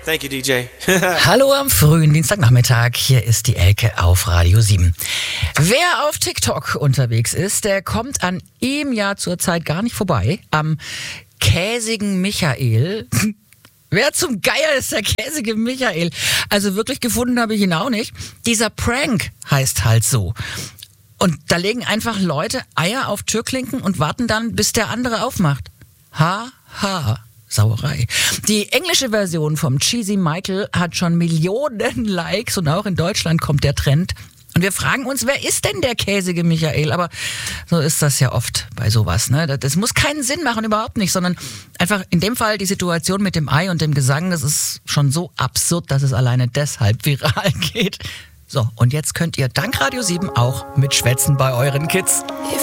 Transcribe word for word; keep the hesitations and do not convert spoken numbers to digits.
Thank you, D J. Hallo am frühen Dienstagnachmittag, hier ist die Elke auf Radio sieben. Wer auf TikTok unterwegs ist, der kommt an ihm ja zurzeit gar nicht vorbei. Am käsigen Michael. Wer zum Geier ist der käsige Michael? Also wirklich gefunden habe ich ihn auch nicht. Dieser Prank heißt halt so. Und da legen einfach Leute Eier auf Türklinken und warten dann, bis der andere aufmacht. Ha, ha. Sauerei. Die englische Version vom Cheesy Michael hat schon Millionen Likes und auch in Deutschland kommt der Trend. Und wir fragen uns, wer ist denn der käsige Michael? Aber so ist das ja oft bei sowas, ne? Das muss keinen Sinn machen, überhaupt nicht, sondern einfach in dem Fall die Situation mit dem Ei und dem Gesang, das ist schon so absurd, dass es alleine deshalb viral geht. So, und jetzt könnt ihr dank Radio sieben auch mitschwätzen bei euren Kids.